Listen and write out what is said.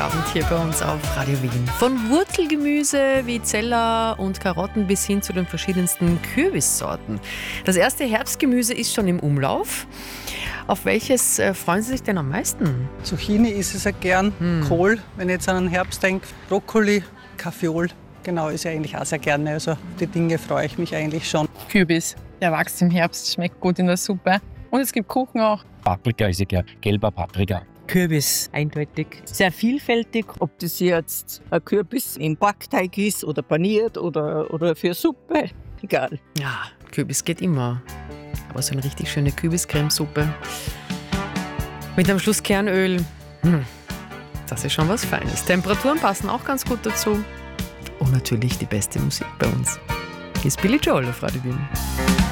Abend hier bei uns auf Radio Wien. Von Wurzelgemüse wie Zeller und Karotten bis hin zu den verschiedensten Kürbissorten. Das erste Herbstgemüse ist schon im Umlauf. Auf welches freuen Sie sich denn am meisten? Zucchini esse ich sehr gern, Kohl, wenn ich jetzt an den Herbst denke, Brokkoli, Kaffeeol, genau, ist ja eigentlich auch sehr gerne. Also auf die Dinge freue ich mich eigentlich schon. Kürbis, der wächst im Herbst, schmeckt gut in der Suppe. Und es gibt Kuchen auch. Paprika ist ja gern, gelber Paprika. Kürbis, eindeutig. Sehr vielfältig, ob das jetzt ein Kürbis im Backteig ist oder paniert oder für Suppe, egal. Ja, Kürbis geht immer. Aber so eine richtig schöne Kürbiscremesuppe mit am Schluss Kernöl, das ist schon was Feines. Temperaturen passen auch ganz gut dazu. Und natürlich die beste Musik bei uns. Hier ist Billy Joel auf Radio Wien.